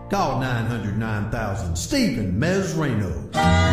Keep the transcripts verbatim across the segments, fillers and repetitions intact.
Call nine hundred nine thousand, Stephen Mesrano.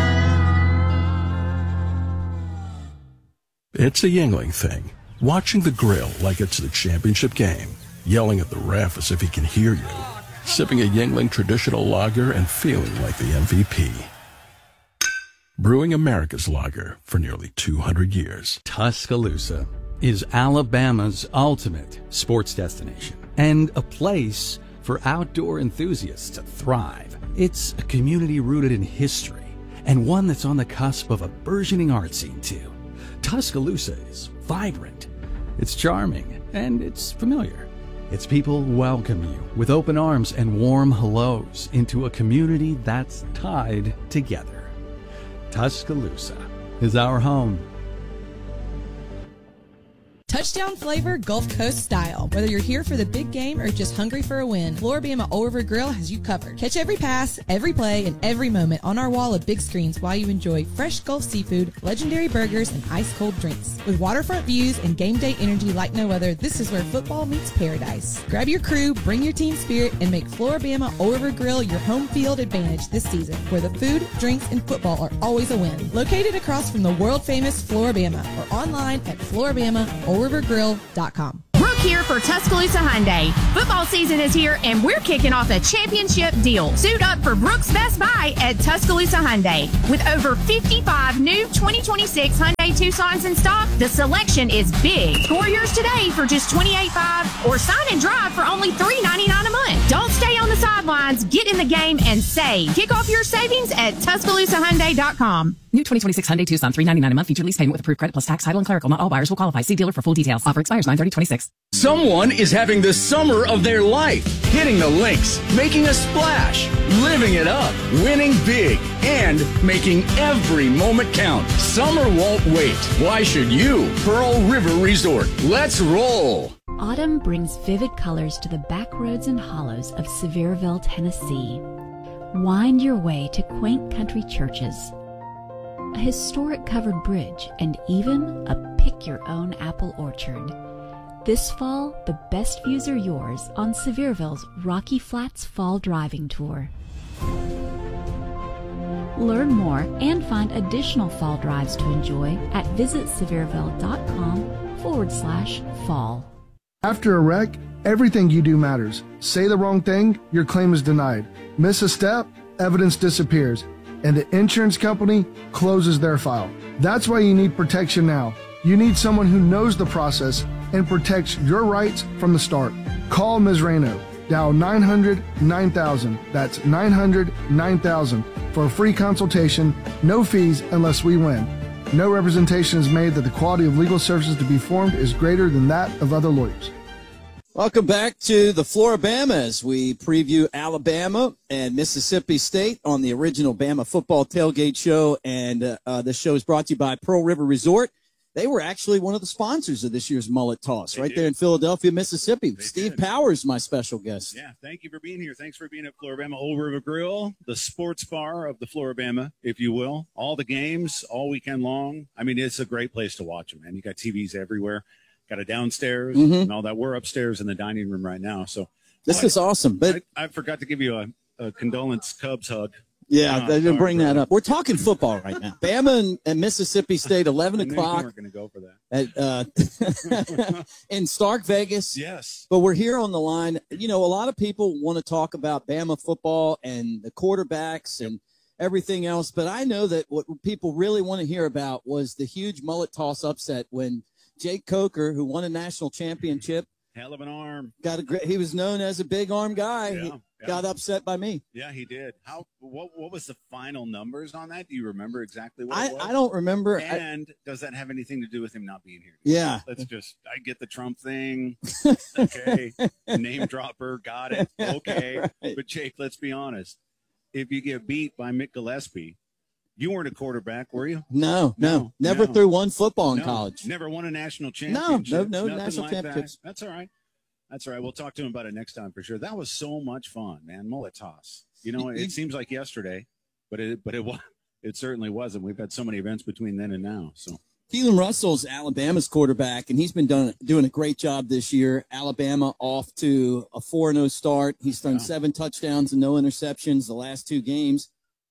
It's a Yuengling thing. Watching the grill like it's the championship game. Yelling at the ref as if he can hear you. Sipping a Yuengling traditional lager and feeling like the M V P. Brewing America's lager for nearly two hundred years. Tuscaloosa is Alabama's ultimate sports destination and a place for outdoor enthusiasts to thrive. It's a community rooted in history and one that's on the cusp of a burgeoning art scene too. Tuscaloosa is vibrant, it's charming, and it's familiar. Its people welcome you with open arms and warm hellos into a community that's tied together. Tuscaloosa is our home. Touchdown flavor, Gulf Coast style. Whether you're here for the big game or just hungry for a win, Floribama Old River Grill has you covered. Catch every pass, every play, and every moment on our wall of big screens while you enjoy fresh Gulf seafood, legendary burgers, and ice-cold drinks. With waterfront views and game day energy like no other, this is where football meets paradise. Grab your crew, bring your team spirit, and make Floribama Old River Grill your home field advantage this season, where the food, drinks, and football are always a win. Located across from the world-famous Floribama or online at Floribama Old River Grill dot com. Brooke here for Tuscaloosa Hyundai. Football season is here, and we're kicking off a championship deal. Suit up for Brooks Best Buy at Tuscaloosa Hyundai. With over fifty-five new twenty twenty-six Hyundai Tucsons in stock, the selection is big. Score yours today for just twenty-eight dollars and five cents or sign and drive for only three ninety-nine a month. Don't stay on the sidelines. Get in the game and save. Kick off your savings at Tuscaloosa Hyundai dot com. New twenty twenty-six Hyundai Tucson, three ninety-nine a month. Feature lease payment with approved credit plus tax, title, and clerical. Not all buyers will qualify. See dealer for full details. Offer expires nine thirty twenty-six. Someone is having the summer of their life, hitting the links, making a splash, living it up, winning big, and making every moment count. Summer won't wait. Why should you? Pearl River Resort. Let's roll. Autumn brings vivid colors to the back roads and hollows of Sevierville, Tennessee. Wind your way to quaint country churches, a historic covered bridge, and even a pick-your-own apple orchard. This fall, the best views are yours on Sevierville's Rocky Flats Fall Driving Tour. Learn more and find additional fall drives to enjoy at visitsevierville.com forward slash fall. After a wreck, everything you do matters. Say the wrong thing, your claim is denied. Miss a step, evidence disappears, and the insurance company closes their file. That's why you need protection now. You need someone who knows the process and protects your rights from the start. Call Miz Rayno. Dial nine hundred nine thousand. That's nine hundred nine thousand for a free consultation, no fees unless we win. No representation is made that the quality of legal services to be formed is greater than that of other lawyers. Welcome back to the Floribama as we preview Alabama and Mississippi State on the original Bama Football Tailgate Show. And uh, uh, this show is brought to you by Pearl River Resort. They were actually one of the sponsors of this year's Mullet Toss, they right did. There in Philadelphia, Mississippi. They Steve did. Powers, my special guest. Yeah, thank you for being here. Thanks for being at Floribama Old River Grill, the sports bar of the Floribama, if you will. All the games, all weekend long. I mean, it's a great place to watch them, man. You got T Vs everywhere. Got a downstairs mm-hmm. and all that. We're upstairs in the dining room right now. So this oh, is awesome. But I, I forgot to give you a, a condolence Cubs hug. Yeah, I didn't bring that up. We're talking football right now. Bama and, and Mississippi State, eleven o'clock. We're going to go for that. At, uh, in Stark Vegas. Yes. But we're here on the line. You know, a lot of people want to talk about Bama football and the quarterbacks and everything else. But I know that what people really want to hear about was the huge mullet toss upset when Jake Coker, who won a national championship, hell of an arm, got a great. He was known as a big arm guy. Yeah, he yeah. got upset by me. Yeah, he did. How? What? What was the final numbers on that? Do you remember exactly what I, it was? I don't remember. And I, does that have anything to do with him not being here? Yeah. Let's just. I get the Trump thing. Okay. Name dropper. Got it. Okay. But Jake, let's be honest. If you get beat by Mick Gillespie, you weren't a quarterback, were you? No, no, no never no. threw one football in no, college. Never won a national championship. No, no, no national like championships. That. That's all right. That's all right. We'll talk to him about it next time for sure. That was so much fun, man. Mullet toss. You know, it seems like yesterday, but it, but it was, it certainly wasn't. We've had so many events between then and now. So Keelan Russell's Alabama's quarterback, and he's been done, doing a great job this year. Alabama off to a four and oh start. He's thrown yeah. seven touchdowns and no interceptions the last two games.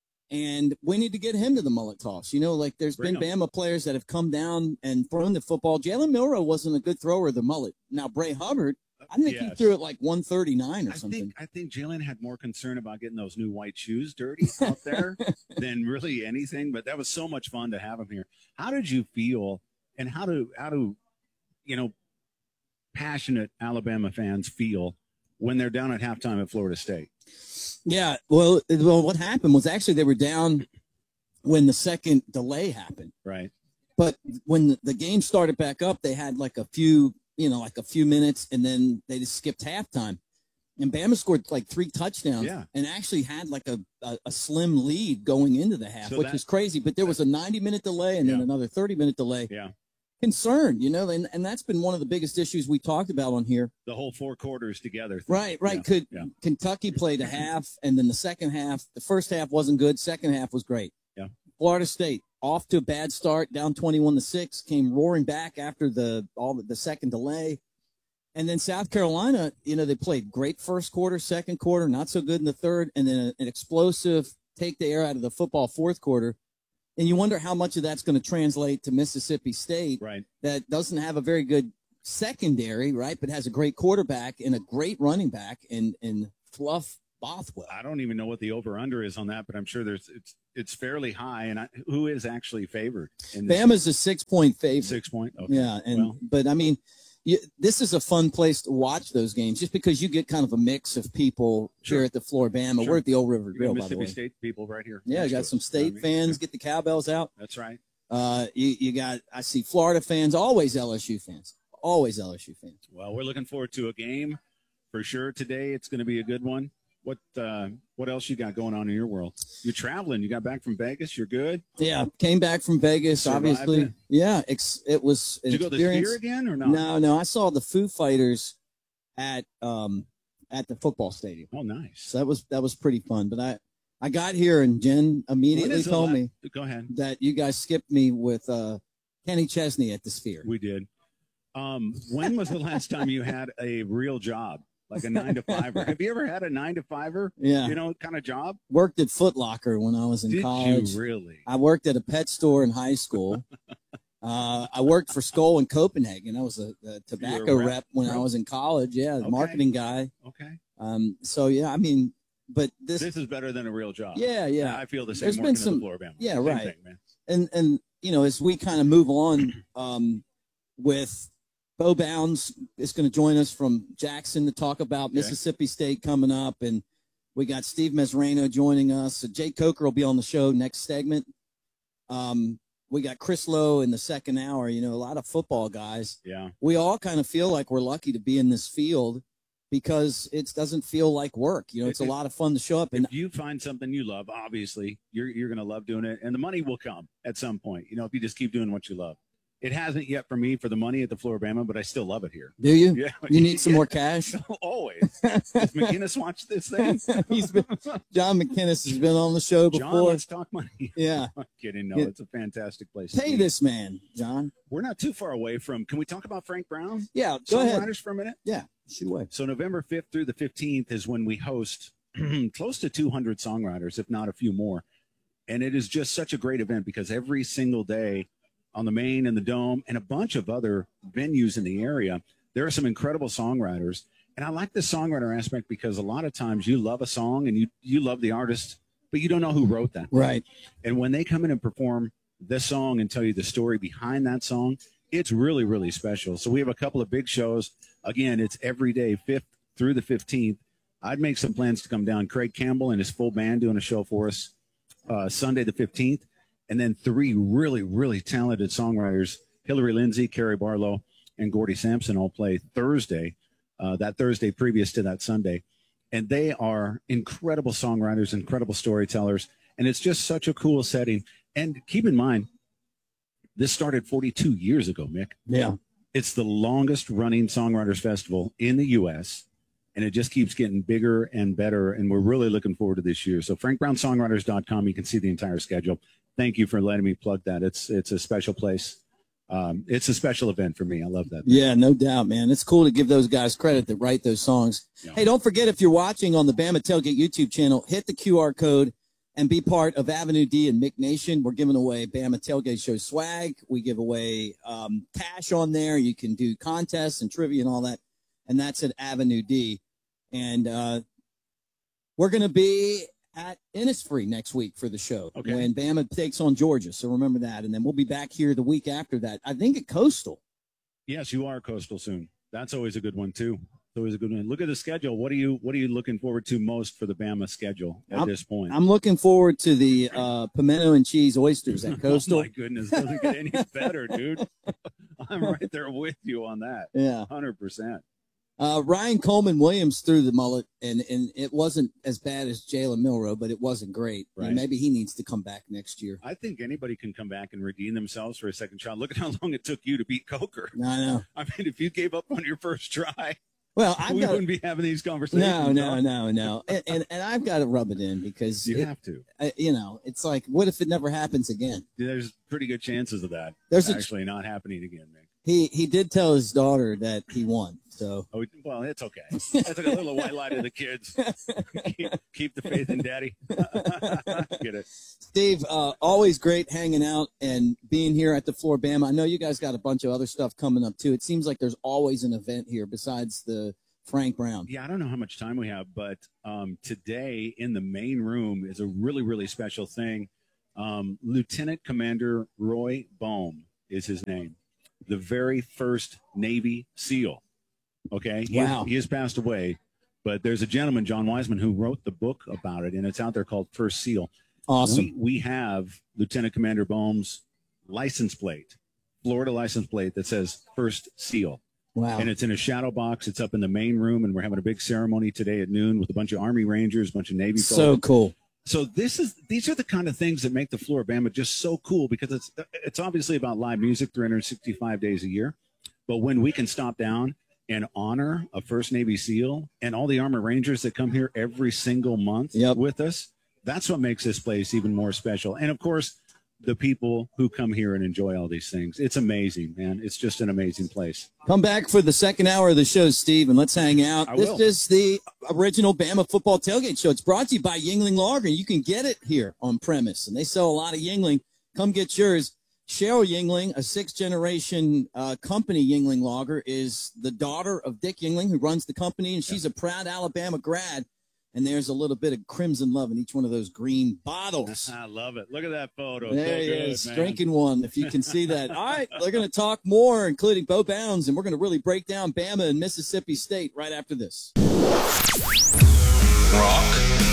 And we need to get him to the mullet toss. You know, like there's Bring been him. Bama players that have come down and thrown the football. Jalen Milroe wasn't a good thrower of the mullet. Now, Bray Hubbard, I think yes. he threw it like one thirty-nine or I something. Think, I think Jalen had more concern about getting those new white shoes dirty out there than really anything. But that was so much fun to have him here. How did you feel, and how do how do you know passionate Alabama fans feel when they're down at halftime at Florida State? Yeah, well, well, what happened was actually they were down when the second delay happened. Right. But when the, the game started back up, they had like a few, you know, like a few minutes, and then they just skipped halftime. And Bama scored like three touchdowns yeah. and actually had like a, a, a slim lead going into the half, so which that, was crazy. But there was a ninety-minute delay and yeah. then another thirty-minute delay. Yeah. Concern, you know, and, and that's been one of the biggest issues we talked about on here. The whole four quarters together. Thing. Right, right. Yeah. Could yeah. Kentucky played a half, and then the second half, the first half wasn't good. Second half was great. Yeah. Florida State off to a bad start, down twenty-one to six, came roaring back after the all the, the second delay. And then South Carolina, you know, they played great first quarter, second quarter, not so good in the third, and then a, an explosive take the air out of the football fourth quarter. And you wonder how much of that's going to translate to Mississippi State, right? That doesn't have a very good secondary, right, but has a great quarterback and a great running back in, in Fluff Bothwell. I don't even know what the over-under is on that, but I'm sure there's it's it's fairly high. And I, who is actually favored? In this Bama's a six-point favorite. Six-point? Okay. Yeah, and well. but, I mean, you, this is a fun place to watch those games just because you get kind of a mix of people sure. here at the Floribama. Sure. We're at the Old River Grill, by the Mississippi way. State people right here. Yeah, you got some state you know fans. I mean? Get the cowbells out. That's right. Uh, you, you got, I see Florida fans, always L S U fans. Always L S U fans. Well, we're looking forward to a game for sure today. It's going to be a good one. What uh, what else you got going on in your world? You're traveling. You got back from Vegas. You're good? Yeah, came back from Vegas, Survived obviously. it? Yeah, ex- it was an Did you experience. go to the Sphere again or not? No, no. I saw the Foo Fighters at um at the football stadium. Oh, nice. So that was that was pretty fun. But I, I got here and Jen immediately told me Go ahead. that you guys skipped me with uh, Kenny Chesney at the Sphere. We did. Um, when was the last time you had a real job? Like a nine to fiver. Have you ever had a nine to fiver? Yeah. You know, kind of job? Worked at Foot Locker when I was in Did college. you really? I worked at a pet store in high school. uh, I worked for Skoll in Copenhagen. I was a, a tobacco a rep, rep when rep? I was in college. Yeah, the Okay. marketing guy. Okay. Um, so yeah, I mean, but this, This is better than a real job. yeah, yeah. I feel the same. There's working been some, at the Floribama. yeah, Same right. thing, man. And and you know, as we kind of move on, um, with Bo Bounds is going to join us from Jackson to talk about Okay. Mississippi State coming up, and we got Steve Mesrano joining us. So Jay Coker will be on the show next segment. Um, we got Chris Lowe in the second hour. You know, a lot of football guys. Yeah. We all kind of feel like we're lucky to be in this field because it doesn't feel like work. You know, it's a If- lot of fun to show up. And If you find something you love, obviously you're you're going to love doing it, and the money will come at some point. You know, if you just keep doing what you love. It hasn't yet for me for the money at the Floribama, but I still love it here. do you? Yeah. You need some more cash? Always. Does McInnes watch this thing? He's been, John McInnes has been on the show John, before. let's talk money. Yeah. I'm kidding. No, Yeah. it's a fantastic place. to Pay be. this man, John. We're not too far away from. Can we talk about Frank Brown? Yeah, go ahead. Songwriters for a minute. Yeah, shoot away. So November fifth through the fifteenth is when we host close to two hundred songwriters, if not a few more. And it is just such a great event because every single day on the Main and the Dome and a bunch of other venues in the area, there are some incredible songwriters. And I like the songwriter aspect because a lot of times you love a song and you, you love the artist, but you don't know who wrote that. Right. And when they come in and perform this song and tell you the story behind that song, it's really, really special. So we have a couple of big shows. Again, it's every day, fifth through the fifteenth. I'd make some plans to come down. Craig Campbell and his full band doing a show for us uh, Sunday the fifteenth. And then three really, really talented songwriters, Hillary Lindsay, Carrie Barlow, and Gordy Sampson all play Thursday, uh, that Thursday previous to that Sunday. And they are incredible songwriters, incredible storytellers. And it's just such a cool setting. And keep in mind, this started forty-two years ago, Mick. Yeah. It's the longest running songwriters festival in the U S, and it just keeps getting bigger and better. And we're really looking forward to this year. So frank brown songwriters dot com, you can see the entire schedule. Thank you for letting me plug that. It's it's a special place um, it's a special event for me. I love that. Yeah, no doubt, man. It's cool to give those guys credit that write those songs. Yeah. Hey, don't forget, if you're watching on the Bama Tailgate YouTube channel, hit the Q R code and be part of Avenue D and Mick Nation. We're giving away Bama Tailgate Show swag. We give away um, cash on there. You can do contests and trivia and all that. And that's at Avenue D. And uh, we're going to be at Innisfree next week for the show okay. when Bama takes on Georgia. So remember that. And then we'll be back here the week after that, I think at Coastal. Yes, you are Coastal soon. That's always a good one, too. It's always a good one. Look at the schedule. What are you What are you looking forward to most for the Bama schedule at I'm, this point? I'm looking forward to the uh, pimento and cheese oysters at Coastal. Oh, my goodness. Doesn't get any better, dude. I'm right there with you on that. Yeah. one hundred percent. Uh, Ryan Coleman Williams threw the mullet, and, and it wasn't as bad as Jalen Milroe, but it wasn't great. Right. And maybe he needs to come back next year. I think anybody can come back and redeem themselves for a second shot. Look at how long it took you to beat Coker. I know. I mean, if you gave up on your first try, well, I've we got, wouldn't be having these conversations. No, no, no, no. And, and and I've got to rub it in because you it, have to. I, you know, it's like, what if it never happens again? There's pretty good chances of that. There's actually a, not happening again, man. He he did tell his daughter that he won. So oh, well, it's okay. That's like a little white lie to the kids. keep, keep the faith in Daddy. Get it, Steve? Uh, always great hanging out and being here at the Floribama. I know you guys got a bunch of other stuff coming up too. It seems like there's always an event here besides the Frank Brown. Yeah, I don't know how much time we have, but um, today in the main room is a really really special thing. Um, Lieutenant Commander Roy Bohm is his name. The very first Navy SEAL. Okay. He, wow. has, he has passed away, but there's a gentleman, John Wiseman, who wrote the book about it, and it's out there called First SEAL. Awesome. We, we have Lieutenant Commander Bohm's license plate, Florida license plate that says First SEAL. Wow. And it's in a shadow box. It's up in the main room, and we're having a big ceremony today at noon with a bunch of Army Rangers, a bunch of Navy. So folks. cool. So this is these are the kind of things that make the Floribama just so cool because it's it's obviously about live music three hundred sixty-five days a year. But when we can stop down and honor a First Navy SEAL and all the Army Rangers that come here every single month yep. with us, that's what makes this place even more special. And, of course, the people who come here and enjoy all these things. It's amazing, man. It's just an amazing place. Come back for the second hour of the show, Steve, and let's hang out. I this will. is the original Bama Football Tailgate Show. It's brought to you by Yuengling Lager. You can get it here on premise, and they sell a lot of Yuengling. Come get yours. Cheryl Yuengling, a sixth-generation uh, company Yuengling Lager, is the daughter of Dick Yuengling, who runs the company, and she's a proud Alabama grad. And there's a little bit of crimson love in each one of those green bottles. I love it. Look at that photo. There so he good, is, man. drinking one, if you can see that. All right, we're going to talk more, including Bo Bounds, and we're going to really break down Bama and Mississippi State right after this. Rock.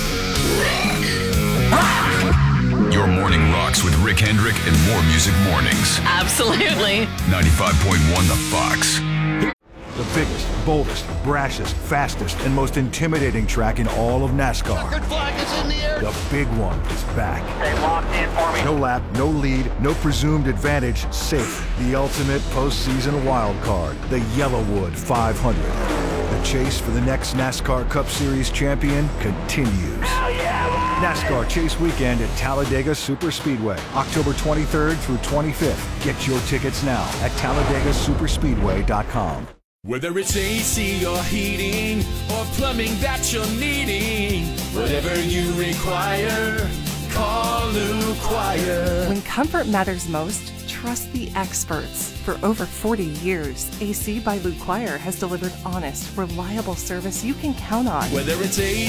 Rock. Your morning rocks with Rick Hendrick and More Music Mornings. Absolutely. ninety-five point one The Fox. The biggest, boldest, brashest, fastest, and most intimidating track in all of NASCAR. Checkered flag is in the air. The big one is back. They locked in for me. No lap, no lead, no presumed advantage, safe. The ultimate postseason wild card, the Yellowwood five hundred. The chase for the next NASCAR Cup Series champion continues. Hell yeah! NASCAR Chase Weekend at Talladega Superspeedway, October twenty-third through twenty-fifth. Get your tickets now at Talladega Superspeedway dot com. Whether it's A C or heating or plumbing that you're needing, whatever you require, call Lou Quire. When comfort matters most, trust the experts. For over forty years, A C by Lou Quire has delivered honest, reliable service you can count on. Whether it's A